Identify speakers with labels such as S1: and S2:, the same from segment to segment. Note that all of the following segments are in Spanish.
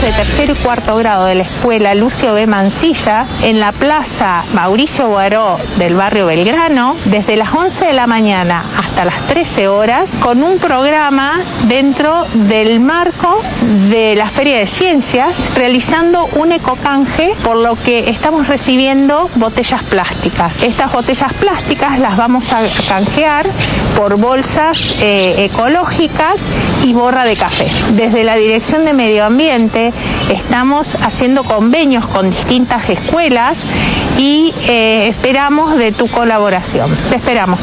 S1: de tercero y cuarto grado de la escuela Lucio B. Mansilla en la plaza Mauricio Boaró del barrio Belgrano desde las 11 de la mañana hasta las 13 horas con un programa dentro del marco de la Feria de Ciencias realizando un ecocanje, por lo que estamos recibiendo botellas plásticas. Estas botellas plásticas las vamos a canjear por bolsas ecológicas y borra de café. Desde la Dirección de Medio Ambiente estamos haciendo convenios con distintas escuelas y esperamos de tu colaboración. Te esperamos.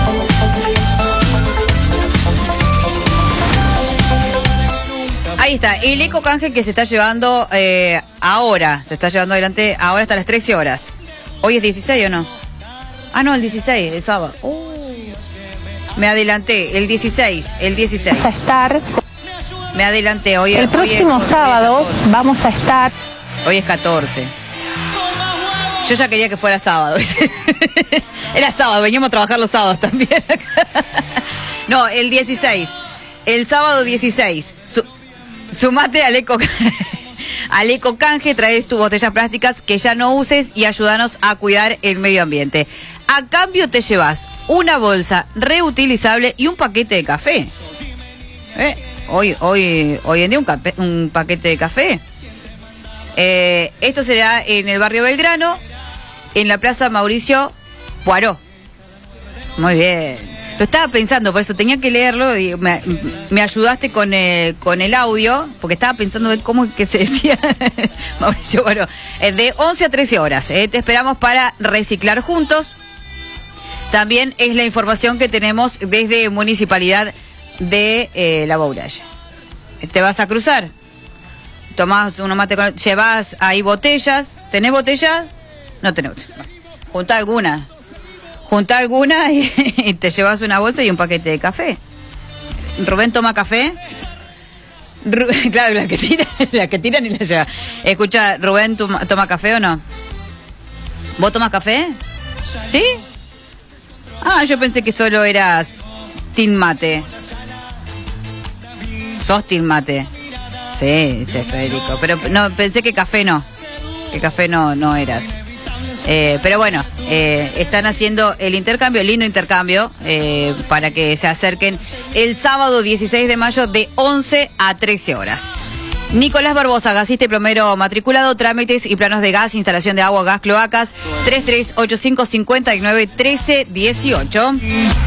S2: Ahí está, el ecocanje que se está llevando ahora, se está llevando adelante ahora hasta las 13 horas. ¿Hoy es 16 o no? Ah, no, el 16, el sábado. Me adelanté, el 16.
S1: Vamos a estar...
S2: Me adelanté, hoy
S1: el próximo sábado vamos a estar...
S2: Hoy es 14. Yo ya quería que fuera sábado. Era sábado, veníamos a trabajar los sábados también. No, el 16. El sábado 16. Sumate al ecocanje, traes tus botellas plásticas que ya no uses y ayúdanos a cuidar el medio ambiente. A cambio te llevas una bolsa reutilizable y un paquete de café. Hoy en día un paquete de café. Esto será en el barrio Belgrano, en la plaza Mauricio Boaró. Muy bien. Lo estaba pensando, por eso tenía que leerlo y me ayudaste con el audio, porque estaba pensando cómo es que se decía Mauricio Boaró. De 11 a 13 horas. Te esperamos para reciclar juntos. También es la información que tenemos desde Municipalidad de La Bouralla. ¿Te vas a cruzar? Tomás uno mate con... Llevas ahí botellas. ¿Tenés botella? No tenés. Junta alguna y te llevas una bolsa y un paquete de café. ¿Rubén toma café? Claro, la que tiran y la lleva. Escucha, ¿Rubén toma café o no? ¿Vos tomás café? ¿Sí? Ah, yo pensé que solo eras team mate. ¿Sos team mate? Sí, dice Federico. Pero no, pensé que café no. Que café no eras. Pero bueno, están haciendo el intercambio, el lindo intercambio, para que se acerquen el sábado 16 de mayo de 11 a 13 horas. Nicolás Barbosa, gasista y plomero matriculado, trámites y planos de gas, instalación de agua, gas, cloacas, 3385 59 13 18.